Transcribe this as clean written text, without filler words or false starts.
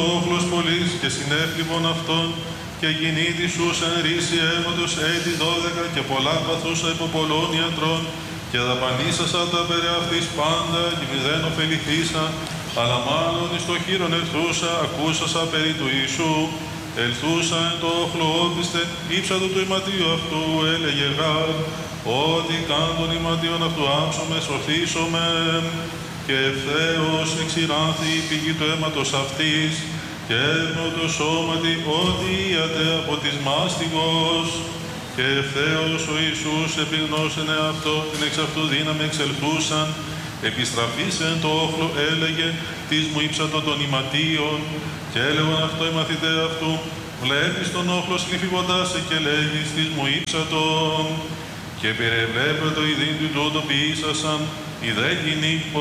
όχλος πολλής και συνέφλιβων αυτών, και γινήτη σου εν ρίση αίματος έτη 12 και πολλά παθούσα υπό πολλών ιατρών, και δαπανίσασα τα περί αυτής πάντα, και μηδέν ωφεληθήσα, αλλά μάλλον εις το χείρον ελθούσα, ακούσασα περί του Ιησού, ελθούσα εν το όχλο όπιστε, ύψατο του ηματίου αυτού, έλεγε γάρ, ότι καν των ηματίων αυτού άψομε, σωθήσομε, και ευθέως εξηράνθη η πηγή του αίματος αυτής, και έρνω το σώματι ότι íατε από της μάστιγος, και ευθέως ο Ιησούς επιγνώσενε αυτό, την εξ αυτού δύναμη εξελθούσαν, επιστραφής εν το όχλο έλεγε, τις μου ύψατο των ηματίων, και έλεγον αυτό οι μαθητέ αυτού, βλέπεις τον όχλο σλυφιβοντάς και λέγεις, τις μου ύψατον, και περιβλέπετο ειδήν του τούτο ποιήσασαν, η δε κοινή